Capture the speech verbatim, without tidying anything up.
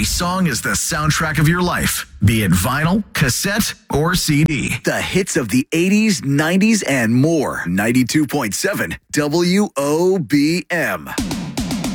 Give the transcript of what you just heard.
every song is the soundtrack of your life, be it vinyl, cassette, or C D. The hits of the eighties, nineties, and more. ninety-two point seven W O B M.